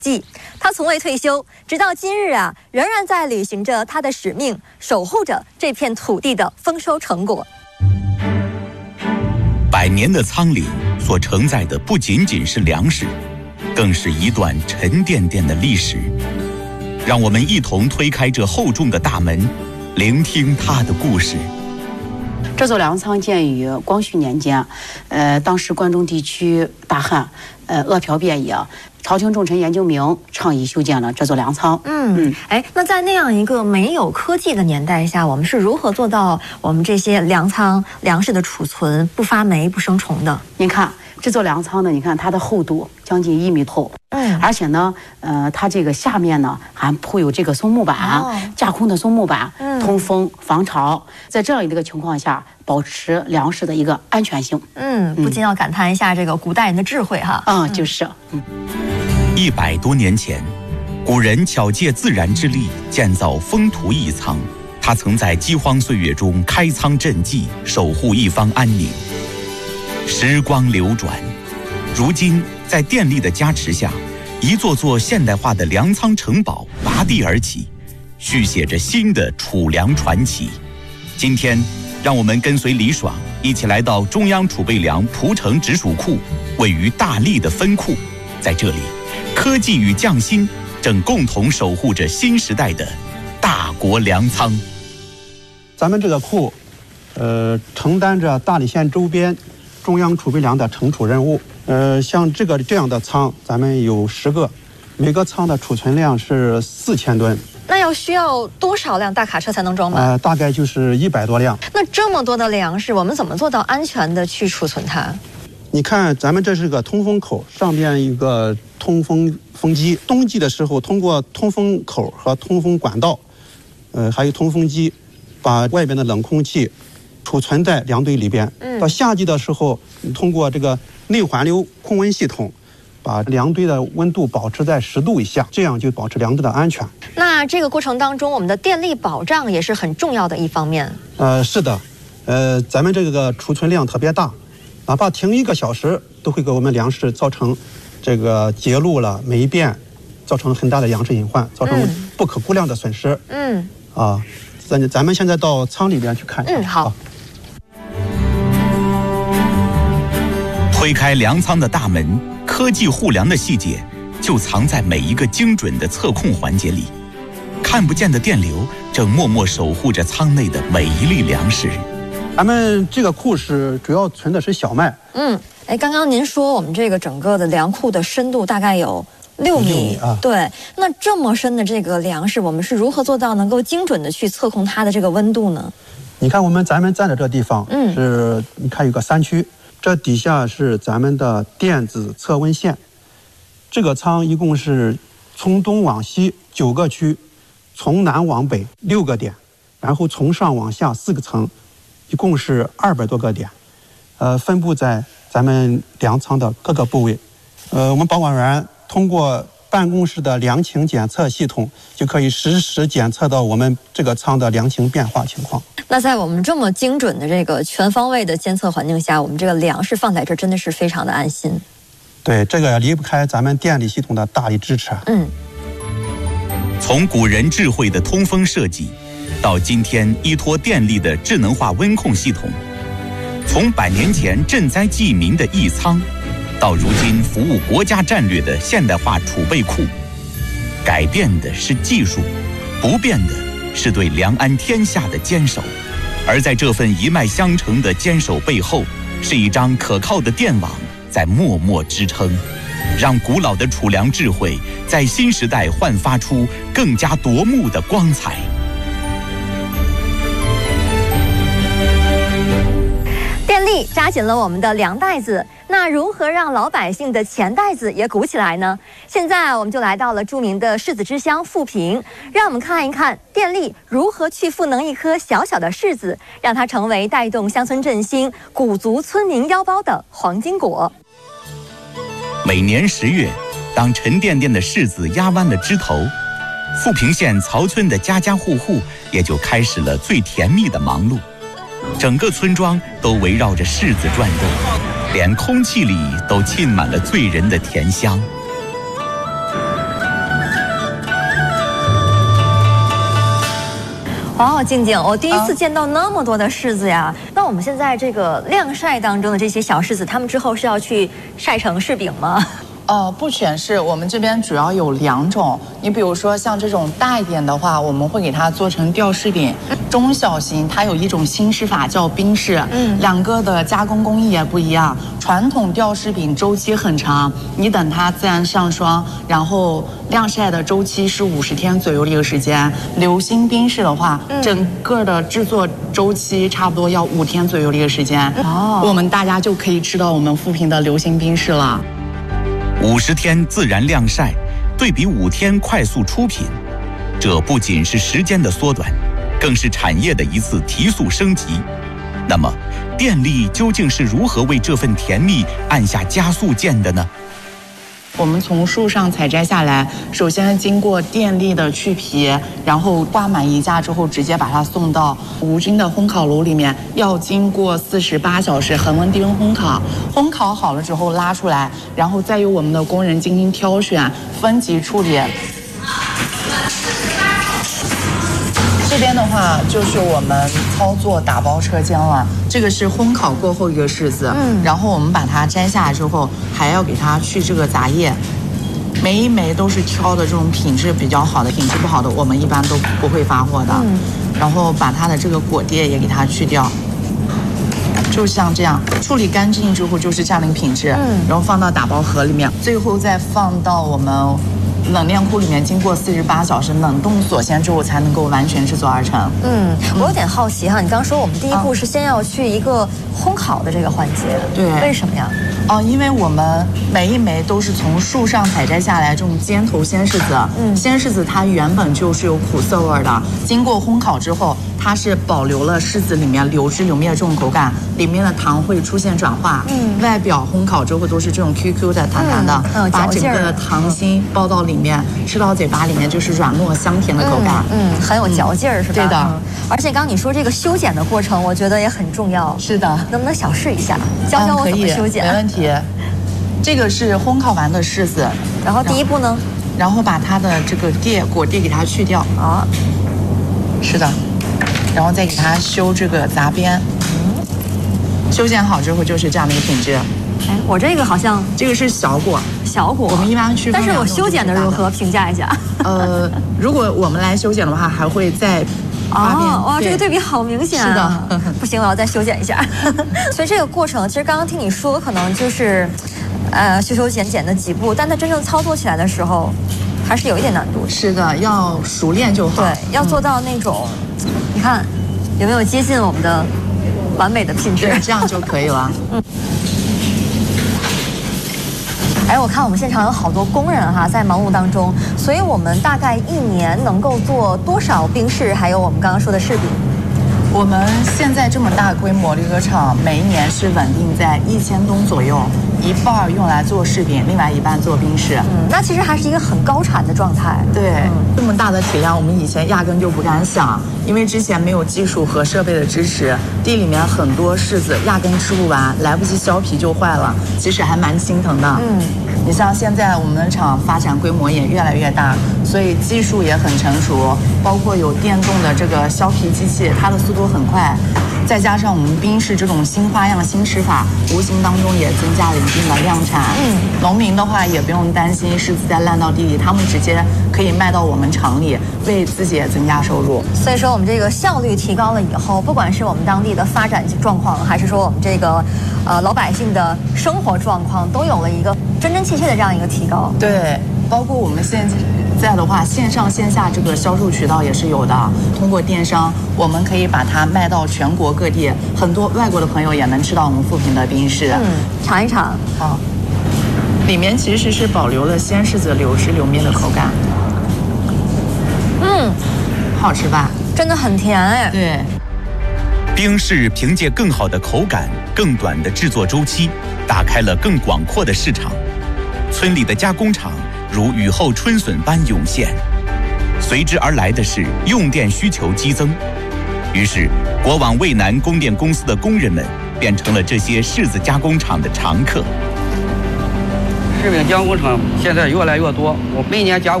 记，他从未退休，直到今日啊，仍然在履行着他的使命，守护着这片土地的丰收成果。 100年的仓廪所承载的不仅仅是粮食，更是一段沉甸甸的历史。让我们一同推开这厚重的大门，聆听他的故事。 这座粮仓建于光绪年间，当时关中地区大旱，饿殍遍野，朝廷重臣严京明倡议修建了这座粮仓。 那在那样一个没有科技的年代下，我们是如何做到我们这些粮仓粮食的储存不发霉不生虫的？ 您看这座粮仓呢，你看它的厚度将近1米厚。而且呢，它这个下面呢还铺有这个松木板，架空的松木板，通风防潮，在这样一个情况下，保持粮食的一个安全性。 不禁要感叹一下这个古代人的智慧哈。 就是 100多年前，古人巧借自然之力建造封土义仓，他曾在饥荒岁月中开仓赈济，守护一方安宁。时光流转，如今在电力的加持下，一座座现代化的粮仓城堡拔地而起，续写着新的储粮传奇。今天，让我们跟随李爽一起来到中央储备粮蒲城直属库，位于大荔的分库。在这里，科技与匠心正共同守护着新时代的大国粮仓。 咱们这个库，承担着大荔县周边中央储备粮的承储任务。像这样的仓，咱们有10个，每个仓的储存量是4000吨。 那需要多少辆大卡车才能装满？ 大概就是100多辆。 那这么多的粮食，我们怎么做到安全的去储存它？ 你看，咱们这是个通风口，上边一个通风机。冬季的时候，通过通风口和通风管道，还有通风机，把外边的冷空气储存在粮堆里边。到夏季的时候，通过这个内环流控温系统，把粮堆的温度保持在10度以下，这样就保持粮食的安全。 那这个过程当中，我们的电力保障也是很重要的一方面。 是的，咱们这个储存量特别大，哪怕停1个小时，都会给我们粮食造成这个截路了、霉变，造成很大的粮食隐患，造成不可估量的损失。咱们现在到仓里边去看一下。 好。 推开粮仓的大门，科技护粮的细节就藏在每一个精准的测控环节里。看不见的电流正默默守护着仓内的每一粒粮食。 咱们这个库是主要存的是小麦。 刚刚您说我们这个整个的粮库的深度大概有6米啊。对，那这么深的这个粮食，我们是如何做到能够精准的去测控它的这个温度呢？ 你看咱们站的这地方，是你看有个3区。这底下是咱们的电子测温线。这个仓一共是从东往西9个区，从南往北6个点，然后从上往下4个层，一共是200多个点，分布在咱们粮仓的各个部位。我们保管员通过办公室的粮情检测系统，就可以实时检测到我们这个仓的粮情变化情况。 那在我们这么精准的这个全方位的监测环境下，我们这个粮食放在这真的是非常的安心。 对，这个离不开咱们电力系统的大力支持。 从古人智慧的通风设计，到今天依托电力的智能化温控系统，从100年前赈灾济民的义仓，到如今服务国家战略的现代化储备库，改变的是技术，不变的是对粮安天下的坚守。而在这份一脉相承的坚守背后，是一张可靠的电网在默默支撑，让古老的储粮智慧在新时代焕发出更加夺目的光彩。 电力扎紧了我们的粮袋子，那如何让老百姓的钱袋子也鼓起来呢？现在我们就来到了著名的柿子之乡富平，让我们看一看电力如何去赋能一颗小小的柿子，让它成为带动乡村振兴、鼓足村民腰包的黄金果。 每年10月，当沉甸甸的柿子压弯了枝头，富平县曹村的家家户户也就开始了最甜蜜的忙碌。整个村庄都围绕着柿子转动，连空气里都沁满了醉人的甜香。 哦，静静，我第一次见到那么多的柿子呀。那我们现在这个晾晒当中的这些小柿子，它们之后是要去晒成柿饼吗？ 不全是，我们这边主要有2种。你比如说像这种大一点的话，我们会给它做成吊柿饼。中小型它有一种新式法叫冰柿，2个的加工工艺也不一样。传统吊柿饼周期很长，你等它自然上霜，然后晾晒的周期是50天左右的一个时间。流心冰柿的话，整个的制作周期差不多要5天左右的一个时间。我们大家就可以吃到我们富平的流心冰柿了。 50天自然晾晒，对比5天快速出品，这不仅是时间的缩短，更是产业的一次提速升级。那么，电力究竟是如何为这份甜蜜按下加速键的呢？ 我们从树上采摘下来，首先经过电力的去皮，然后挂满衣架之后，直接把它送到无菌的烘烤炉里面，要经过48小时恒温低温烘烤。烘烤好了之后拉出来，然后再由我们的工人进行挑选、分级处理。这边的话就是我们操作打包车间了，这个是烘烤过后一个柿子，然后我们把它摘下来之后，还要给它去这个杂叶，每一枚都是挑的这种品质比较好的，品质不好的我们一般都不会发货的。然后把它的这个果叶也给它去掉，就像这样处理干净之后就是这样的一个品质，然后放到打包盒里面，最后再放到我们冷链库里面，经过48小时冷冻锁鲜之后，才能够完全制作而成。 我有点好奇哈，你刚说我们第一步是先要去一个烘烤的这个环节， 对， 为什么呀？ 因为我们每一枚都是从树上采摘下来这种尖头鲜柿子，鲜柿子它原本就是有苦涩味的，经过烘烤之后，它是保留了柿子里面流汁流面这种口感，里面的糖会出现转化，外表烘烤之后都是这种 QQ 的弹弹的，把整个的糖心包到里面，吃到嘴巴里面就是软糯香甜的口感， 很有嚼劲儿，是吧？ 对的。 而且刚你说这个修剪的过程，我觉得也很重要。 是的。 能不能小试一下，教教我怎么修剪？ 没问题。这个是烘烤完的柿子， 然后第一步呢？ 然后把它的这个果蒂给它去掉。是的。然后再给它修这个杂边，修剪好之后就是这样的一个品质。 我这个好像这个是小果， 我们一般区分。 但是我修剪的如何？评价一下。 如果我们来修剪的话，还会再花边。 哇，这个对比好明显啊！是的，不行，我要再修剪一下。所以这个过程，其实刚刚听你说，可能就是修剪的几步，但它真正操作起来的时候，还是有一点难度。 是的，要熟练就好。 对，要做到那种，你看有没有接近我们的完美的品质？ 这样就可以了。 我看我们现场有好多工人哈，在忙碌当中，所以我们大概1年能够做多少冰柿，还有我们刚刚说的柿饼？ 我们现在这么大规模的一个厂，每一年是稳定在1000吨左右，一半用来做柿饼，另外一半做冰柿。 那其实还是一个很高产的状态。 对，这么大的体量，我们以前压根就不敢想，因为之前没有技术和设备的支持，地里面很多柿子压根吃不完，来不及削皮就坏了，其实还蛮心疼的。你像现在我们的厂发展规模也越来越大，所以技术也很成熟，包括有电动的这个削皮机器，它的速度很快。再加上我们冰柿这种新花样、新吃法，无形当中也增加了一定的量产。农民的话也不用担心柿子再烂到地里，他们直接可以卖到我们厂里，为自己也增加收入。 所以说我们这个效率提高了以后，不管是我们当地的发展状况，还是说我们这个老百姓的生活状况，都有了一个真真切切的这样一个提高。 对，包括我们现在的话，线上线下这个销售渠道也是有的。通过电商，我们可以把它卖到全国各地，很多外国的朋友也能吃到我们富平的冰柿。 尝一尝。 好，里面其实是保留了鲜柿子流汁流面的口感。好吃吧？ 真的很甜哎。 对。 冰柿凭借更好的口感、更短的制作周期，打开了更广阔的市场。村里的加工厂如雨后春笋般涌现，随之而来的是用电需求激增。于是，国网渭南供电公司的工人们变成了这些柿子加工厂的常客。 柿饼加工厂现在越来越多，我每年加工